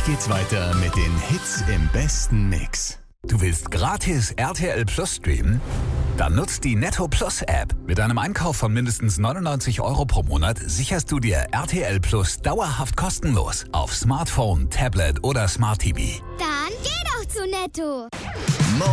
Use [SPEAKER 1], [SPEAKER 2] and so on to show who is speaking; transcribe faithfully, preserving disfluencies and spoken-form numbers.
[SPEAKER 1] geht's weiter mit den Hits im besten Mix.
[SPEAKER 2] Du willst gratis R T L Plus streamen? Dann nutzt die Netto Plus App. Mit einem Einkauf von mindestens neunundneunzig Euro pro Monat sicherst du dir R T L Plus dauerhaft kostenlos auf Smartphone, Tablet oder Smart T V.
[SPEAKER 3] Dann geh doch zu Netto!